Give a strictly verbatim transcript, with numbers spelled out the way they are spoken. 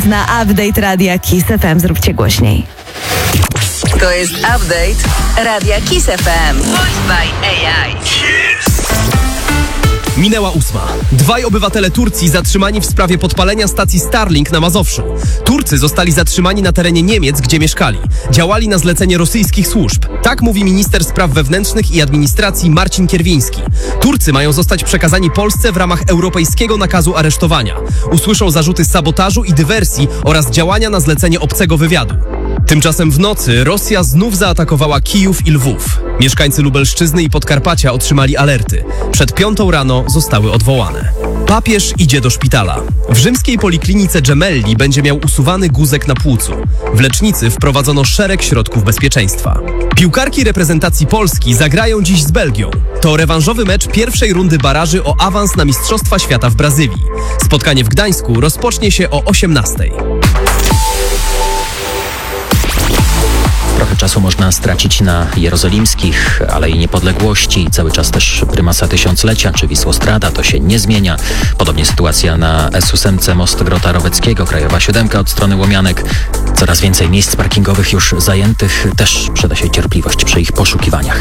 Na update Radia Kiss F M zróbcie głośniej. To jest update Radia Kiss F M. Voiced by A I. Minęła ósma. Dwaj obywatele Turcji zatrzymani w sprawie podpalenia stacji Starlink na Mazowszu. Turcy zostali zatrzymani na terenie Niemiec, gdzie mieszkali. Działali na zlecenie rosyjskich służb. Tak mówi minister spraw wewnętrznych i administracji Marcin Kierwiński. Turcy mają zostać przekazani Polsce w ramach europejskiego nakazu aresztowania. Usłyszą zarzuty sabotażu i dywersji oraz działania na zlecenie obcego wywiadu. Tymczasem w nocy Rosja znów zaatakowała Kijów i Lwów. Mieszkańcy Lubelszczyzny i Podkarpacia otrzymali alerty. Przed piątą rano zostały odwołane. Papież idzie do szpitala. W rzymskiej poliklinice Gemelli będzie miał usuwany guzek na płucu. W lecznicy wprowadzono szereg środków bezpieczeństwa. Piłkarki reprezentacji Polski zagrają dziś z Belgią. To rewanżowy mecz pierwszej rundy baraży o awans na Mistrzostwa Świata w Brazylii. Spotkanie w Gdańsku rozpocznie się o osiemnastej. Trochę czasu można stracić na jerozolimskich Alei Niepodległości. Cały czas też prymasa tysiąclecia czy Wisłostrada, to się nie zmienia. Podobnie sytuacja na S osiem Most Grota Roweckiego, Krajowa siódemka od strony Łomianek. Coraz więcej miejsc parkingowych już zajętych. Też przyda się cierpliwość przy ich poszukiwaniach.